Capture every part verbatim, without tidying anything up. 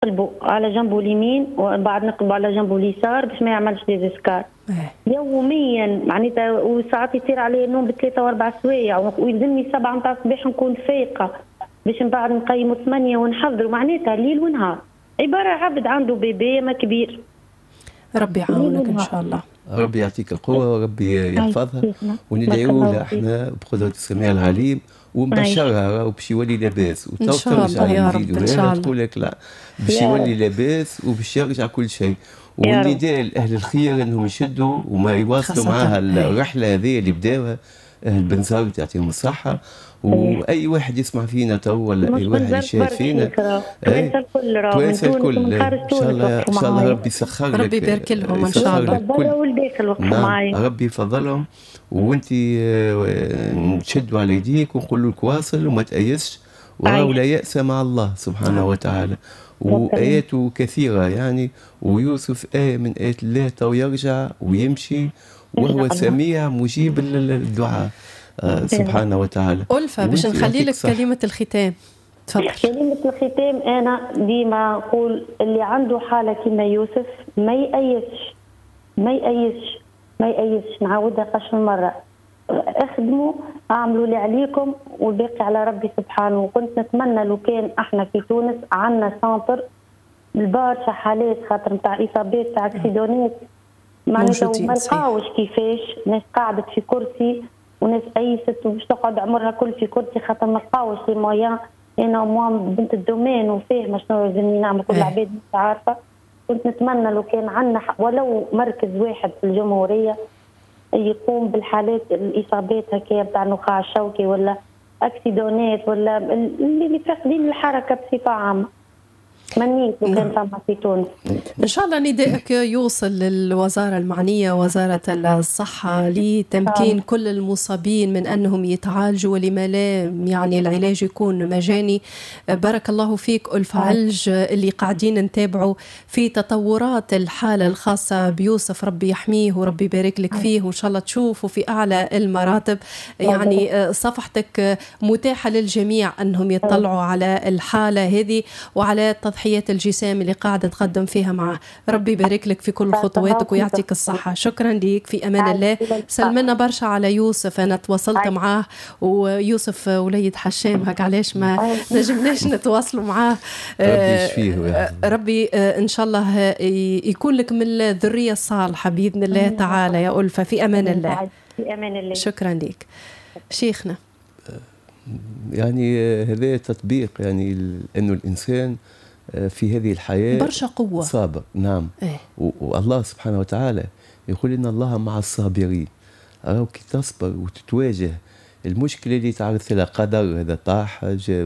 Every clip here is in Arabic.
نقلبوا على جنبه اليمين وبعد نقلبوا على جنبه اليسار باش ما يعملش ديزيسكار يوميا معناتها. وساعات يصير عليه نوم بثلاثة واربع سوايع ويلزمني سبعة نتاع الصباح نكون فايقه باش من بعد نقيموا ثمانية ونحضروا معناتها ليل ونهار. عباره عبد عنده بيبي ما كبير. ربي يعاونك ان شاء الله. ربي يعطيك القوه وربي يحفظها وندعيو لها احنا بقدره السميع العليم ومبشرها وباش يولي لاباس ان شاء الله يا رب. ان شاء الله تقول لك لا باش يولي لاباس وباش يرجع كل شيء. والنداء لاهل الخير انهم يشدوا وما يواصلوا معها الرحله هذه اللي بداوها اهل بنزرت يعطيهم الصحه. واي واحد يسمع فينا تو ولا اي واحد يشاهد فينا توانسه الكل راهو من تونس ومن خارج تونس. ان شاء الله ان شاء الله ربي يسخر لك ربي يبارك لهم ان شاء الله. ربي ولديك الوقت معايا ربي يفضلهم. وانت نشدوا على يديك ونقول لك واصل وما تأيسش ولا يأس مع الله سبحانه وتعالى. وآياته كثيرة يعني. ويوسف آية من آيات الله تو يرجع ويمشي وهو سميع مجيب الدعاء آه سبحانه وتعالى. ألفة باش نخلي لك كلمة الختام. تفضل. كلمة الختام أنا ديما أقول اللي عنده حالة كما يوسف ما يأيسش ما يأيسش ما يأيسش. نعاودها قش مرة اخدموا اعملوا اللي عليكم والباقي على ربي سبحانه. وكنت نتمنى لو كان احنا في تونس عندنا سنتر البارشة حالات خاطر نتاع اصابات تاع اكسيدونات معناتها ما لقاوش كيفاش. ناس قعدت في كرسي وناس ايست وباش تقعد عمرها كل في كرسي خاطر ما لقاوش لي مويان. انا ومام بنت الدومين وفاهمه شنو لازمني نعمل كل العباد مش عارفه. كنت نتمنى لو كان عندنا ولو مركز واحد في الجمهوريه يقوم بالحالات الاصابات هكايا بتاع النخاع الشوكي ولا اكسيدونات ولا اللي فاقدين الحركه بصفه عامه. تمنيت لو كان فما في تونس. ان شاء الله ندائك يوصل للوزاره المعنيه وزاره الصحه لتمكين آه. كل المصابين من انهم يتعالجوا ولما لا يعني العلاج يكون مجاني. بارك الله فيك ألفة علج اللي قاعدين نتابعوا في تطورات الحاله الخاصه بيوسف. ربي يحميه وربي يبارك لك فيه وان شاء الله تشوفوا في اعلى المراتب. يعني صفحتك متاحه للجميع انهم يطلعوا على الحاله هذه وعلى التضحيات الجسام اللي قاعدة تقدم فيها معه. ربي يبارك لك في كل خطواتك ويعطيك الصحة. شكرا ليك في أمان الله. سلمنا برشا على يوسف. أنا تواصلت معاه ويوسف وليد حشام هك علاش ما نجمناش نتواصلوا معاه. ربي يشفيه ربي إن شاء الله يكون لك من الذرية الصالحة بإذن الله تعالى يا ألفة. في أمان الله. في أمان الله. شكرا ليك شيخنا. يعني هذا تطبيق يعني إنه الإنسان في هذه الحياة برشا قوة صابر. نعم. إيه؟ والله سبحانه وتعالى يقول إن الله مع الصابرين. أو كي تصبر وتتواجه المشكلة اللي تعرض لها قدر هذا طاح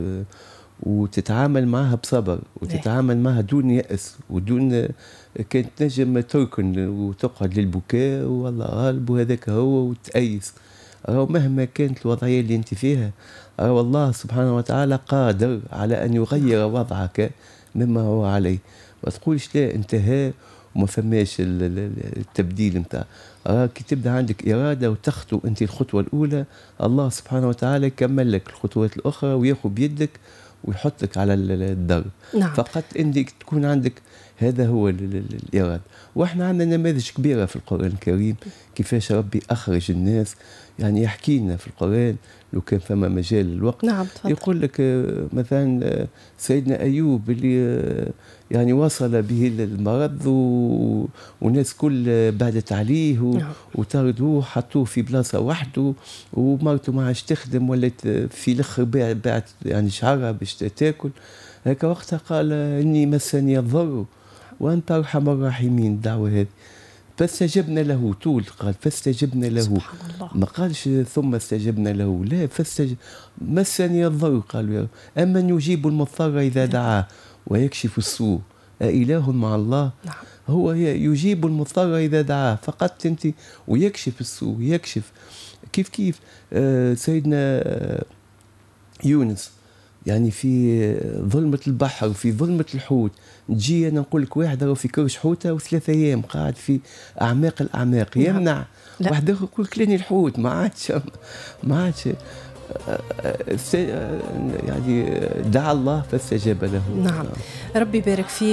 وتتعامل معها بصبر وتتعامل معها دون يأس ودون كانت نجم تركن وتقعد للبكاء والله غالب وهذاك هو وتأيس. أو مهما كانت الوضعية اللي أنت فيها أو الله سبحانه وتعالى قادر على أن يغير وضعك مما هو عليه. ما تقولش لا انتهى وما فماش التبديل نتاع. راكي تبدا عندك اراده وتخطو انت الخطوه الاولى الله سبحانه وتعالى يكمل لك الخطوات الاخرى وياخذ بيدك ويحطك على الدرب. نعم. فقط انك تكون عندك هذا هو الاراده. واحنا عندنا نماذج كبيره في القران الكريم كيفاش ربي اخرج الناس. يعني يحكي لنا في القرآن لو كان فما مجال الوقت. نعم. يقول لك مثلا سيدنا أيوب اللي يعني وصل به المرض وناس كل بعدت عليه نعم. وطردوه حطوه في بلاصة وحده ومرته ما عادش تخدم ولات في الاخر باعت يعني شعرها باش تاكل. هيك وقتها قال إني مسني الضر وأنت أرحم الراحمين. الدعوة هذه فاستجبنا له. طول قال فاستجبنا له. سبحان الله. ما قالش ثم استجبنا له. لا فاستجب مسني الضر قالوا يا أمن يجيب المضطر إذا دعاه ويكشف السوء أإله مع الله. نعم. هو يجيب المضطر إذا دعاه فقط أنت ويكشف السوء يكشف كيف كيف آه سيدنا آه يونس يعني في ظلمة البحر وفي ظلمة الحوت. تجي أنا نقول لك واحد راهو في كرش حوتة وثلاثة أيام قاعد في أعماق الأعماق يمنع. واحد آخر يقول لك لاني الحوت ما عادش ما عادش يعني دعا الله فاستجاب له. نعم، ربي يبارك فيك.